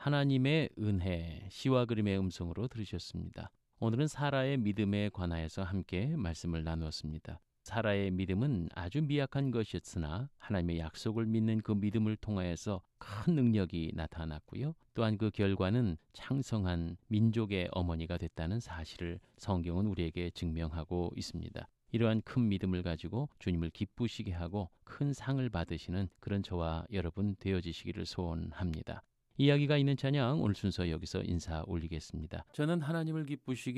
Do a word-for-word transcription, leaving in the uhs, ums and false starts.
하나님의 은혜, 시와 그림의 음성으로 들으셨습니다. 오늘은 사라의 믿음에 관하여서 함께 말씀을 나누었습니다. 사라의 믿음은 아주 미약한 것이었으나 하나님의 약속을 믿는 그 믿음을 통하여서 큰 능력이 나타났고요. 또한 그 결과는 창성한 민족의 어머니가 됐다는 사실을 성경은 우리에게 증명하고 있습니다. 이러한 큰 믿음을 가지고 주님을 기쁘시게 하고 큰 상을 받으시는 그런 저와 여러분 되어지시기를 소원합니다. 이야기가 있는 찬양 오늘 순서 여기서 인사 올리겠습니다. 저는 하나님을 기쁘시게